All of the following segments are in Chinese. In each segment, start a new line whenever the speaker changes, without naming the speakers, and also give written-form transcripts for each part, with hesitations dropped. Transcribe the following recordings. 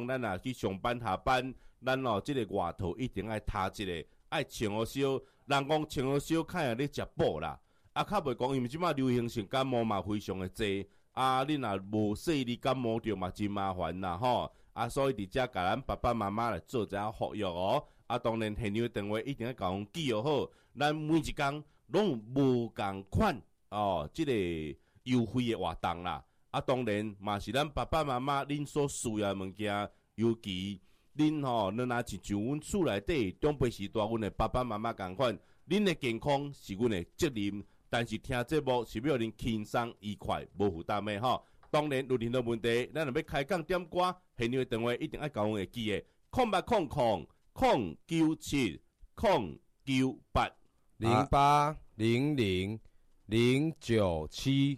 讲咱去上班下班，咱这个外套一定爱踏一个，爱穿好少。人讲穿好少，看下咧食补啦。较袂讲，因为即马流行性感冒嘛非常的济，你若无细粒感冒着嘛真麻烦啦吼。所以伫遮甲咱爸爸妈妈来做一下服务哦。当然现场电话一定要甲阮记好，咱每一工拢无共款即个优惠的活动啦。当然嘛是咱爸爸妈妈恁所需要的物件，尤其恁恁若是像阮厝内底长辈时代，阮的爸爸妈妈共款，恁的健康是阮的责任。但是听节目是要恁轻松愉快无负担的吼。当然有任何问题，咱若要开讲点歌，现场的电话一定要甲阮会记的，0800 097
0800 097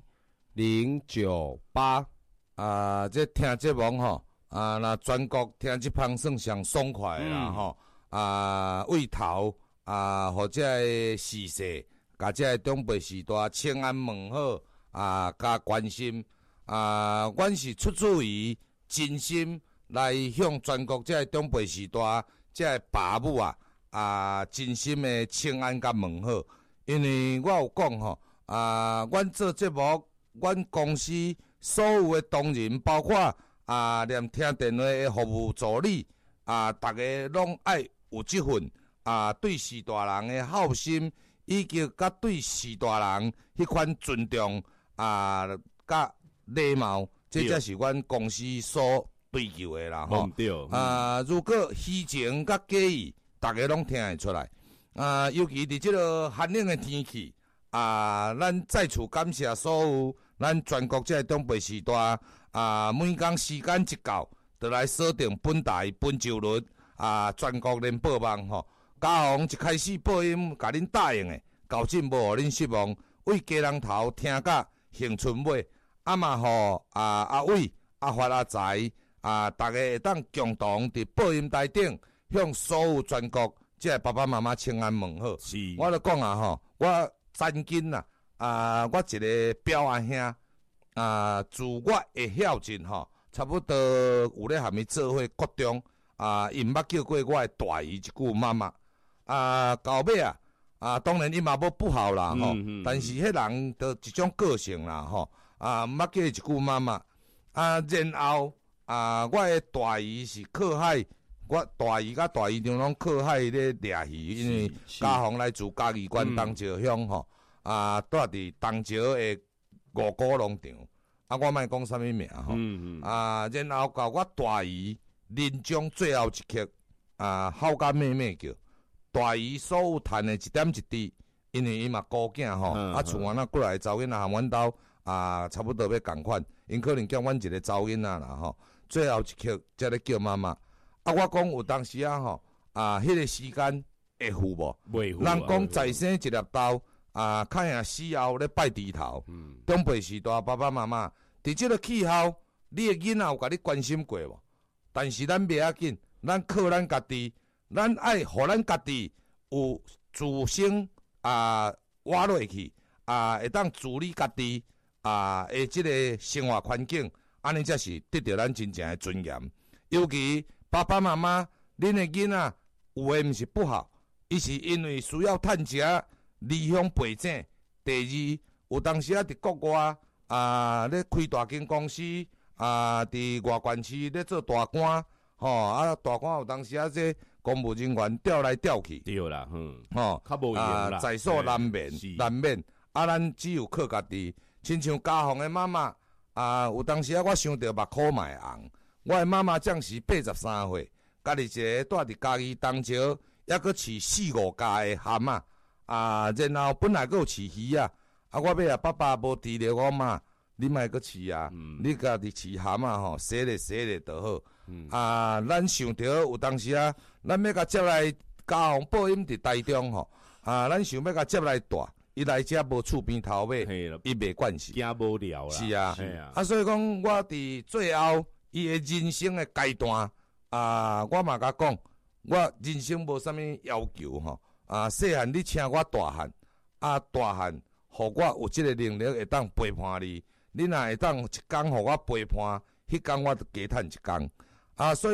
098。这听节目吼，那全国听这旁算上爽快啦吼。胃头或者是势。甲这长辈时代请安问好加关心阮是出自于真心来向全国这长辈时代这爸母真心的请安甲问好，因为我有讲吼阮做节目，阮公司所有的同仁，包括连听电话的服务助理大家拢爱有这份对时大人的孝心。以及甲对时大人迄款尊重甲礼貌，这才是阮公司所追求的啦吼。如果虚情甲假意，大家拢听会出来。尤其伫这个寒冷的天气，咱再次感谢所有咱全国这长辈时代每工时间一到，就来锁定本台本周日全国联播网吼。嘉宏一开始播音，甲恁答应的，到今无互恁失望。为家人头听甲兴春尾，嘛互阿伟、阿发、阿财大家会当共同伫播音台顶，向所有全国即爸爸妈妈请安问好。我咧讲吼，我曾经我一个表阿兄自我会晓劲吼，差不多有咧含伊做伙国中伊毋捌叫过我的大姨一句妈妈。到尾当然伊嘛无不好啦吼，但是迄人就一种个性啦吼，毋捌叫伊一句妈妈。然后我的大姨是靠海，我大姨甲大姨丈拢靠海咧掠鱼，因为嘉宏来自嘉义县东石乡吼，住伫东石的五股农场，我莫讲啥物名吼，然后到我大姨临终最后一刻，好甲妹妹叫。大姨所有趁的一点一滴，因为伊嘛孤囝吼，厝外过来查某囡仔含阮兜差不多要共款，因可能叫阮一个查某囡仔啦吼。最后一刻才咧叫妈妈。我讲有当时吼，迄个时间会付无？袂付。人讲再生一粒豆，看下死后咧拜猪头。长辈时代爸爸妈妈，伫即个气候，你的囡仔有甲你关心过无？但是咱袂要紧，咱靠咱家己。咱爱互咱家己有自身活落去会当自理家己的即个生活环境，安尼才是得到咱真正的尊严。尤其爸爸妈妈，恁的囡仔有诶毋是不好，伊是因为需要趁食离乡背井。第二，有当时伫国外咧开大间公司伫外县市咧做大官大官有当时这公务人员调来调去，
对啦，
较无用啦，在所难免，咱只有靠家己。亲像嘉宏的妈妈有当时我想到目眶嘛会红。我的妈妈将是83岁，家己一个住伫嘉义东石，还佫饲4-5家的蛤蟆然后本来佫有饲鱼我尾爸爸无伫咧，我妈你莫佫饲你家己饲蛤蟆吼，洗咧就好。咱想着有当时咱要甲接来嘉宏播音伫台中吼，咱想要甲接来带，伊来遮无厝边头尾，伊袂惯势，
惊无聊啦。
是所以讲我伫最后伊的人生的阶段我嘛甲讲，我人生无啥物要求吼，细汉你请我大汉，大汉互我有即个能力会当陪伴你，你若会当一工互我陪伴，迄工我就加趁一工所以。